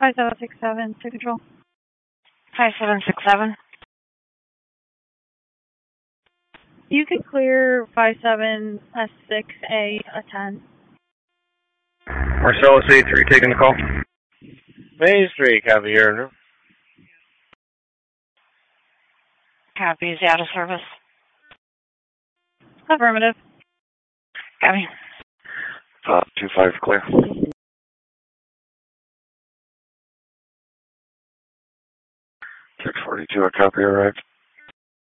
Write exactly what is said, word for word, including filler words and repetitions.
five seven six seven to control. five seven six seven. You can clear five seven S six A a ten. Marcellus eight three, taking the call. Maze three, copy here. Copy, is out of service. Affirmative. Copy. Uh, two five, clear. six forty-two, a copy arrived.